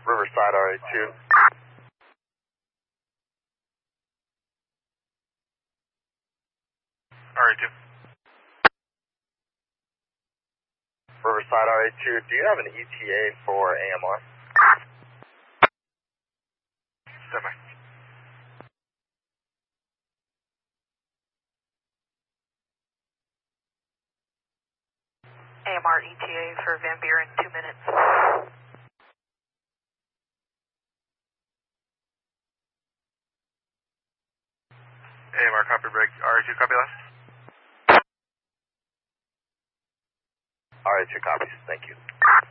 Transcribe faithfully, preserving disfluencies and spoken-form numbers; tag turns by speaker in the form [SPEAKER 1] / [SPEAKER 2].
[SPEAKER 1] Riverside R A two. R A two. Riverside R A two, do you have an E T A for A M R? Semi.
[SPEAKER 2] A M R E T A for Van Buren, two minutes.
[SPEAKER 1] A M R copy break. R A two copy last? R A two copies, thank you.